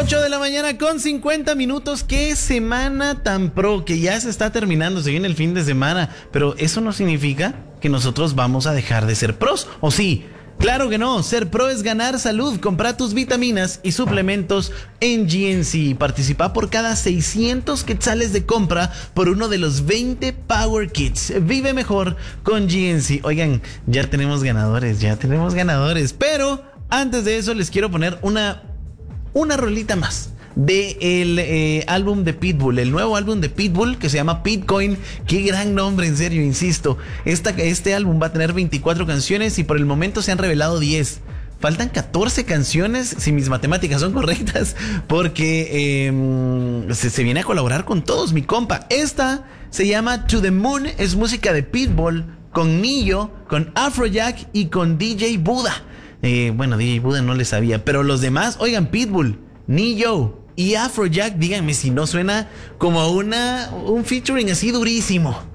8 de la mañana con 50 minutos. Qué semana tan pro, que ya se está terminando, se viene el fin de semana. Pero eso no significa que nosotros vamos a dejar de ser pros, ¿o sí? Claro que no, ser pro es ganar salud. Compra tus vitaminas y suplementos en GNC. Participa por cada 600 quetzales de compra por uno de los 20 Power Kits. Vive mejor con GNC. Oigan, ya tenemos ganadores. Pero antes de eso les quiero poner una rolita más del álbum de Pitbull, el nuevo álbum de Pitbull que se llama Pitcoin. Qué gran nombre, en serio, insisto. Este álbum va a tener 24 canciones y por el momento se han revelado 10. Faltan 14 canciones, si mis matemáticas son correctas, porque se viene a colaborar con todos, mi compa. Esta se llama To The Moon, es música de Pitbull con Nillo, con Afrojack y con DJ Buddha. Bueno, DJ Buddha no le sabía, pero los demás, oigan, Pitbull, Nillo y Afrojack, díganme si no suena como un featuring así durísimo.